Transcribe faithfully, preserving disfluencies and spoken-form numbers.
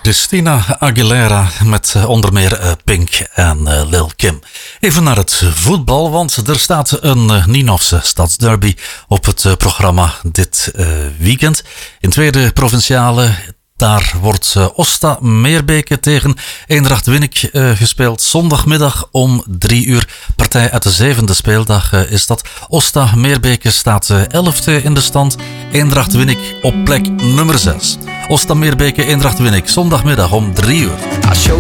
Christina Aguilera met uh, onder meer uh, Pink en uh, Lil Kim. Even naar het voetbal, want er staat een uh, Ninofse stadsderby op het uh, programma dit uh, weekend. In tweede provinciale, daar wordt uh, Osta Meerbeke tegen Eendracht Winnik uh, gespeeld. Zondagmiddag om drie uur. Partij uit de zevende speeldag uh, is dat. Osta Meerbeke staat uh, elfde in de stand. Eendracht Winnik op plek nummer zes. Osta Meerbeke, Eendracht Winnik, zondagmiddag om drie uur.